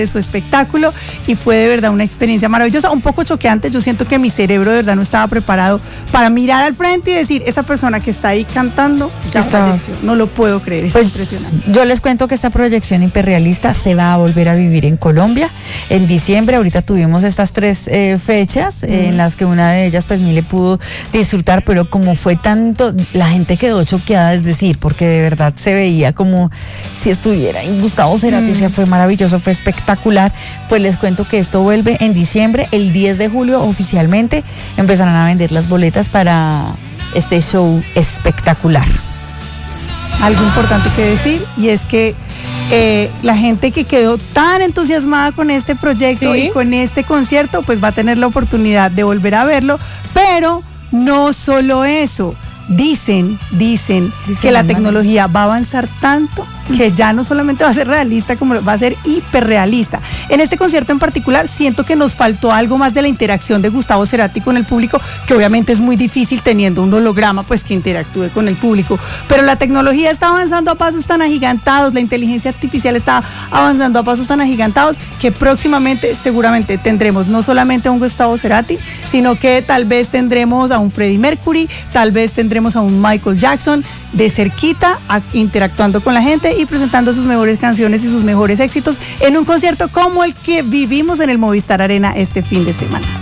de su espectáculo y fue de verdad una experiencia maravillosa, un poco choqueante. Yo siento que mi cerebro de verdad no estaba preparado para mirar al frente y decir, esa persona que está ahí cantando ya falleció. No lo puedo creer, es impresionante. Yo les cuento que esta proyección hiperrealista se va a volver a vivir en Colombia en diciembre. Ahorita tuvimos estas 3 fechas en las que una de ellas pues Mile pudo disfrutar, pero como fue tanto, la gente quedó choqueada, es decir, porque de verdad se veía como si estuviera ahí Gustavo Cerati, o sea, fue maravilloso, fue espectacular. Pues les cuento que esto vuelve en diciembre, el 10 de julio oficialmente empezarán a vender las boletas para este show espectacular. Algo importante que decir, y es que la gente que quedó tan entusiasmada con este proyecto y con este concierto, pues va a tener la oportunidad de volver a verlo, pero no solo eso. Dicen que la tecnología va a avanzar tanto que ya no solamente va a ser realista, como va a ser hiperrealista. En este concierto en particular siento que nos faltó algo más de la interacción de Gustavo Cerati con el público, que obviamente es muy difícil teniendo un holograma pues que interactúe con el público, pero la tecnología está avanzando a pasos tan agigantados, la inteligencia artificial está avanzando a pasos tan agigantados que próximamente seguramente tendremos no solamente a un Gustavo Cerati, sino que tal vez tendremos a un Freddie Mercury, tal vez tendremos a un Michael Jackson de cerquita interactuando con la gente y presentando sus mejores canciones y sus mejores éxitos en un concierto como el que vivimos en el Movistar Arena este fin de semana.